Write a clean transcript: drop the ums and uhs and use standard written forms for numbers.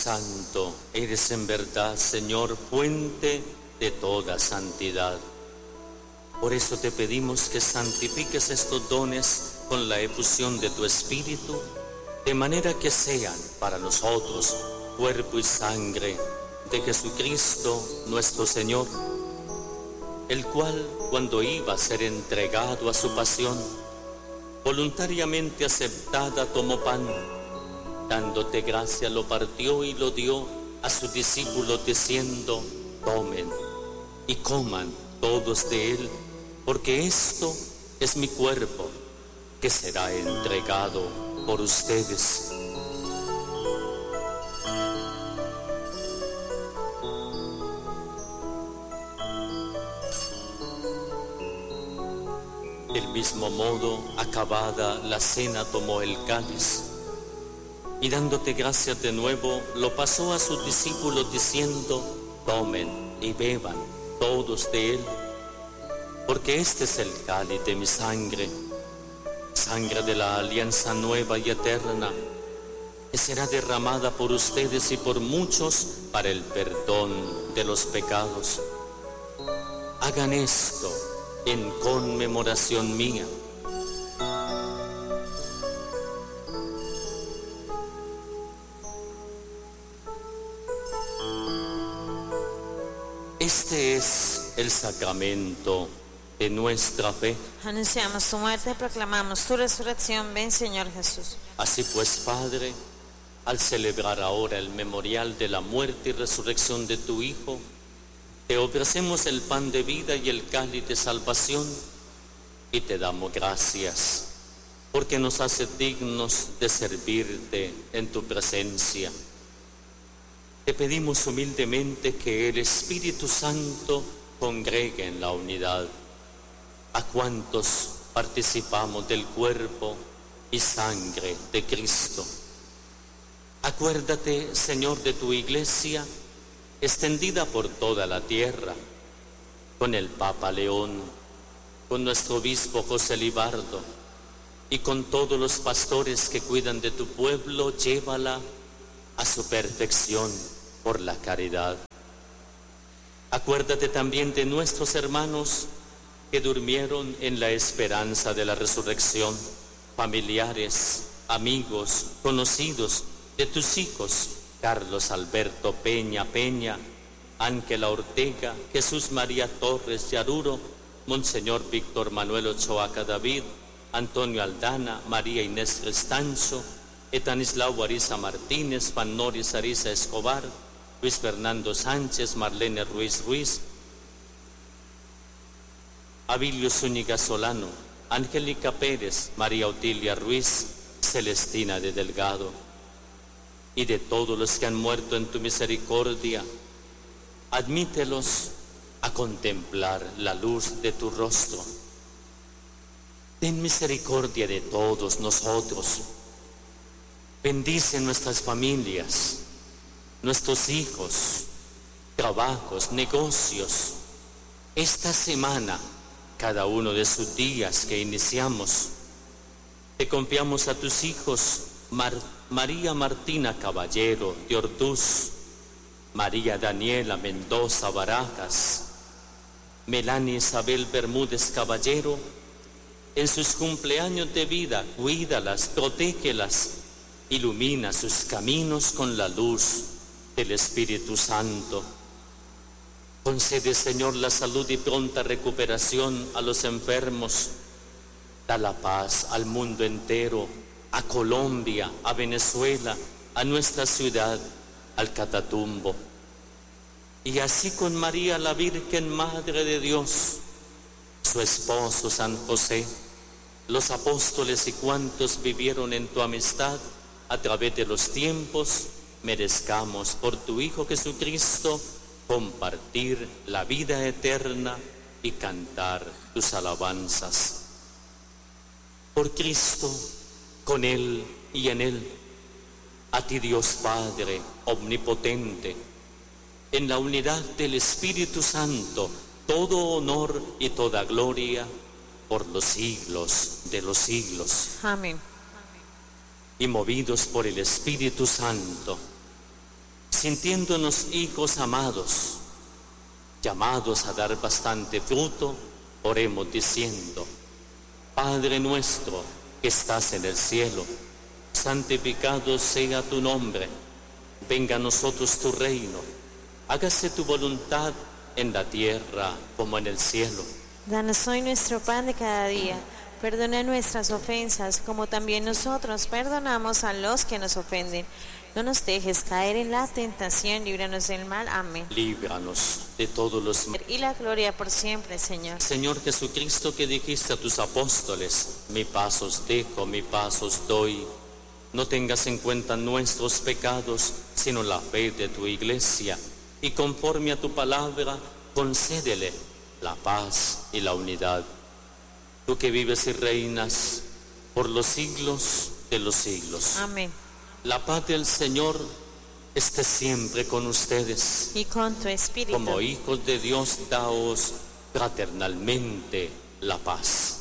Santo, eres en verdad, Señor, fuente de toda santidad. Por eso te pedimos que santifiques estos dones con la efusión de tu Espíritu, de manera que sean para nosotros cuerpo y sangre de Jesucristo nuestro Señor, el cual, cuando iba a ser entregado a su pasión, voluntariamente aceptada tomó pan, dándote gracia lo partió y lo dio a sus discípulos diciendo: tomen y coman todos de él, porque esto es mi cuerpo que será entregado por ustedes. Del mismo modo, acabada la cena, tomó el cáliz y dándote gracias de nuevo, lo pasó a sus discípulos diciendo: tomen y beban todos de él, porque este es el cáliz de mi sangre, sangre de la alianza nueva y eterna, que será derramada por ustedes y por muchos para el perdón de los pecados. Hagan esto en conmemoración mía. Este es el sacramento de nuestra fe. Anunciamos tu muerte, proclamamos tu resurrección. Ven, Señor Jesús. Así pues, Padre, al celebrar ahora el memorial de la muerte y resurrección de tu Hijo, te ofrecemos el pan de vida y el cáliz de salvación y te damos gracias porque nos haces dignos de servirte en tu presencia. Te pedimos humildemente que el Espíritu Santo congregue en la unidad a cuantos participamos del cuerpo y sangre de Cristo. Acuérdate, Señor, de tu Iglesia extendida por toda la tierra, con el Papa León, con nuestro obispo José Libardo y con todos los pastores que cuidan de tu pueblo. Llévala a su perfección por la caridad. Acuérdate también de nuestros hermanos que durmieron en la esperanza de la resurrección, familiares, amigos, conocidos de tus hijos, Carlos Alberto Peña, Ángela Ortega, Jesús María Torres Yaruro, Monseñor Víctor Manuel Ochoa David, Antonio Aldana, María Inés Restancho, Etanislao Ariza Martínez, Panoris Ariza Escobar, Luis Fernando Sánchez, Marlene Ruiz, Abilio Zúñiga Solano, Angélica Pérez, María Otilia Ruiz, Celestina de Delgado, y de todos los que han muerto en tu misericordia, admítelos a contemplar la luz de tu rostro. Ten misericordia de todos nosotros. Bendice nuestras familias, nuestros hijos, trabajos, negocios. Esta semana, cada uno de sus días que iniciamos, te confiamos a tus hijos María Martina Caballero de Orduz, María Daniela Mendoza Barajas, Melanie Isabel Bermúdez Caballero. En sus cumpleaños de vida, cuídalas, protégelas, ilumina sus caminos con la luz del Espíritu Santo. Concede, Señor, la salud y pronta recuperación a los enfermos. Da la paz al mundo entero, a Colombia, a Venezuela, a nuestra ciudad, al Catatumbo. Y así con María, la Virgen Madre de Dios, su esposo San José, los apóstoles y cuantos vivieron en tu amistad a través de los tiempos, merezcamos por tu Hijo Jesucristo compartir la vida eterna y cantar tus alabanzas. Por Cristo, con Él y en Él, a ti Dios Padre omnipotente, en la unidad del Espíritu Santo, todo honor y toda gloria por los siglos de los siglos. Amén. Y movidos por el Espíritu Santo, sintiéndonos hijos amados, llamados a dar bastante fruto, oremos diciendo: Padre nuestro que estás en el cielo, santificado sea tu nombre, venga a nosotros tu reino, hágase tu voluntad en la tierra como en el cielo. Danos hoy nuestro pan de cada día. Perdona nuestras ofensas, como también nosotros perdonamos a los que nos ofenden. No nos dejes caer en la tentación, líbranos del mal. Amén. Líbranos de todos los males. Y la gloria por siempre, Señor. Señor Jesucristo, que dijiste a tus apóstoles: mi paz os dejo, mi paz os doy. No tengas en cuenta nuestros pecados, sino la fe de tu iglesia. Y conforme a tu palabra, concédele la paz y la unidad. Tú que vives y reinas por los siglos de los siglos. Amén. La paz del Señor esté siempre con ustedes. Y con tu espíritu. Como hijos de Dios, daos fraternalmente la paz.